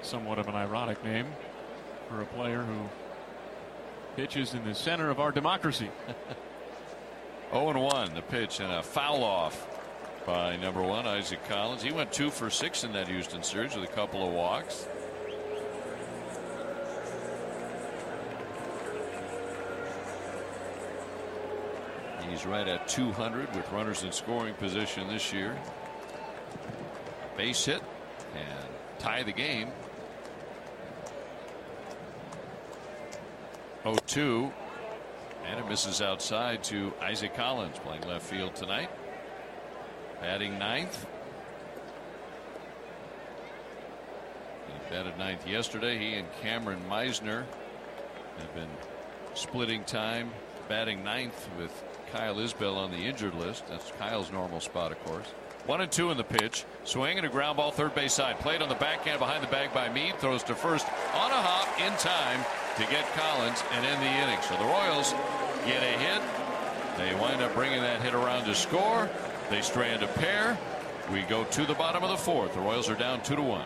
Somewhat of an ironic name for a player who pitches in the center of our democracy. 0-1 the pitch, and a foul off by number 1 Isaac Collins. He went 2 for 6 in that Houston series with a couple of walks. He's right at 200 with runners in scoring position this year. Base hit and tie the game. 0-2, and it misses outside to Isaac Collins, playing left field tonight, batting ninth. He batted ninth yesterday. He and Cameron Meisner have been splitting time, batting ninth with Kyle Isbell on the injured list. That's Kyle's normal spot, of course. 1-2 in the pitch. Swing and a ground ball, third base side. Played on the backhand behind the bag by Meade. Throws to first on a hop in time to get Collins and end the inning. So the Royals get a hit. They wind up bringing that hit around to score. They strand a pair. We go to the bottom of the fourth. The Royals are down 2-1.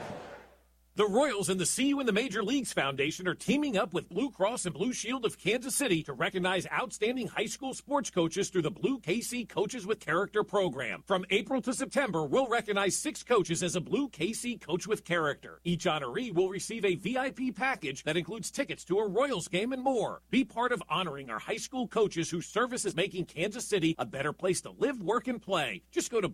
The Royals and the See You in the Major Leagues Foundation are teaming up with Blue Cross and Blue Shield of Kansas City to recognize outstanding high school sports coaches through the Blue KC Coaches with Character program. From April to September, we'll recognize 6 coaches as a Blue KC Coach with Character. Each honoree will receive a VIP package that includes tickets to a Royals game and more. Be part of honoring our high school coaches whose service is making Kansas City a better place to live, work, and play. Just go to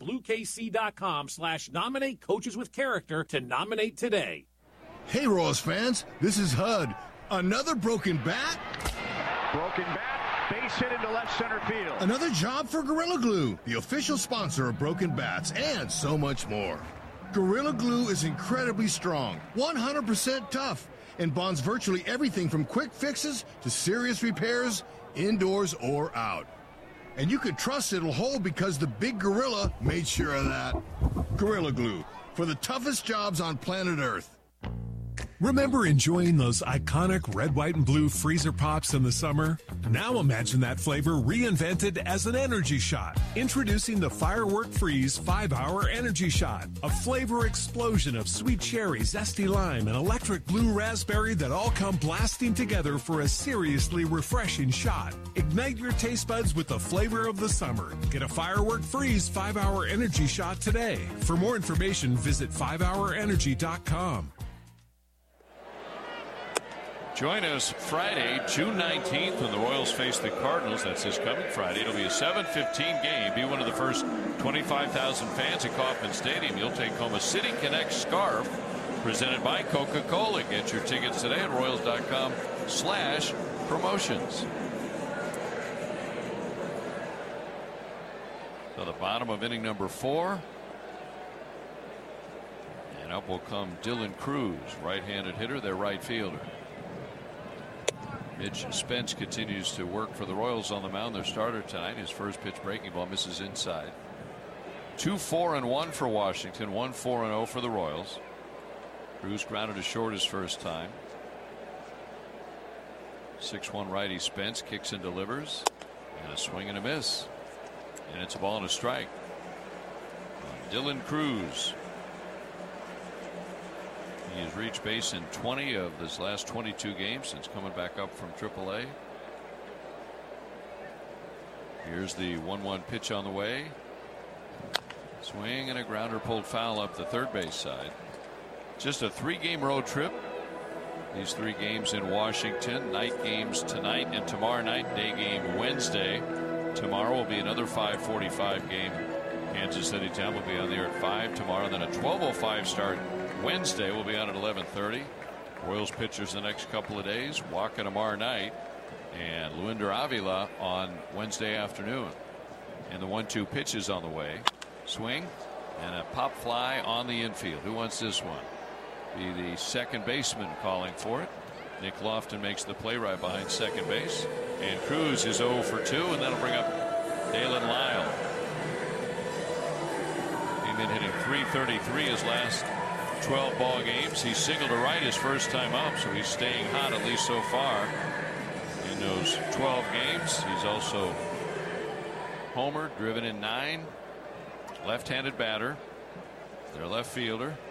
bluekc.com/nominate coaches with character to nominate today. Hey, Royals fans, this is HUD. Another broken bat? Broken bat, base hit into left center field. Another job for Gorilla Glue, the official sponsor of broken bats, and so much more. Gorilla Glue is incredibly strong, 100% tough, and bonds virtually everything from quick fixes to serious repairs, indoors or out. And you can trust it'll hold because the big gorilla made sure of that. Gorilla Glue, for the toughest jobs on planet Earth. Remember enjoying those iconic red, white, and blue freezer pops in the summer? Now imagine that flavor reinvented as an energy shot. Introducing the Firework Freeze 5-Hour Energy Shot. A flavor explosion of sweet cherry, zesty lime, and electric blue raspberry that all come blasting together for a seriously refreshing shot. Ignite your taste buds with the flavor of the summer. Get a Firework Freeze 5-Hour Energy Shot today. For more information, visit 5hourenergy.com. Join us Friday, June 19th, when the Royals face the Cardinals. That's this coming Friday. It'll be a 7:15 game. Be one of the first 25,000 fans at Kauffman Stadium. You'll take home a City Connect scarf presented by Coca-Cola. Get your tickets today at Royals.com/promotions. So the bottom of inning number 4. And up will come Dylan Cruz, right-handed hitter, their right fielder. Mitch Spence continues to work for the Royals on the mound, their starter tonight. His first pitch breaking ball misses inside. 2-4-1 for Washington, 1-4-0 for the Royals. Cruz grounded to short his first time. 6-1 righty Spence kicks and delivers, and a swing and a miss, and it's a ball and a strike. Dylan Cruz. He has reached base in 20 of his last 22 games since coming back up from AAA. Here's the 1-1 pitch on the way. Swing and a grounder pulled foul up the third base side. Just a 3-game road trip. These 3 games in Washington. Night games tonight and tomorrow night. Day game Wednesday. Tomorrow will be another 5:45 game. Kansas City Town will be on the air at 5 tomorrow. Then a 12:05 start Wednesday. Will be on at 11:30. Royals pitchers the next couple of days. Wacha tomorrow night, and Luinder Avila on Wednesday afternoon. And the 1-2 pitch is on the way. Swing and a pop fly on the infield. Who wants this one? Be the second baseman calling for it. Nick Lofton makes the play right behind second base. And Cruz is 0 for 2, and that'll bring up Dalen Lyle. He's been hitting .333 his last 12 ball games. He singled to right his first time up, so he's staying hot at least so far in those 12 games. He's also homered, driven in 9. Left-handed batter. Their left fielder.